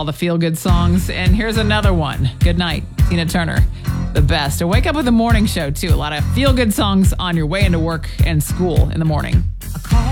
all the feel-good songs. And here's another one. Good night, Tina Turner. The best. To wake up with the morning show, too. A lot of feel-good songs on your way into work and school in the morning.